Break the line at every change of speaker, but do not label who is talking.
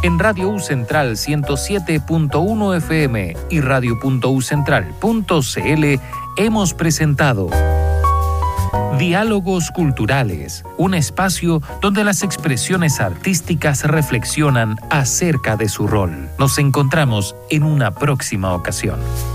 En Radio U Central 107.1 FM y radio.ucentral.cl hemos presentado Diálogos Culturales, un espacio donde las expresiones artísticas reflexionan acerca de su rol. Nos encontramos en una próxima ocasión.